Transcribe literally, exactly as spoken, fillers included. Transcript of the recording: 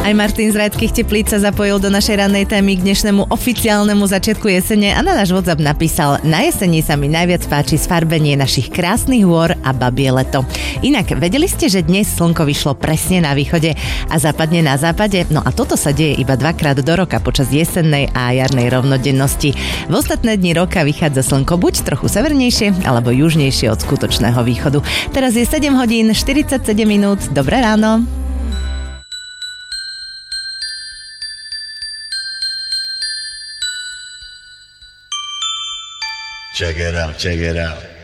Aj Martin z Rádskych Teplíc sa zapojil do našej rannej témy k dnešnému oficiálnemu začiatku jesene a na náš WhatsApp napísal: na jeseni sa mi najviac páči sfarbenie našich krásnych hôr a babie leto. Inak, vedeli ste, že dnes slnko vyšlo presne na východe a zapadne na západe? No a toto sa deje iba dvakrát do roka počas jesennej a jarnej rovnodennosti. V ostatné dni roka vychádza slnko buď trochu severnejšie, alebo južnejšie od skutočného východu. Teraz je sedem hodín štyridsaťsedem minút. Dobré ráno. Check it out, check it out.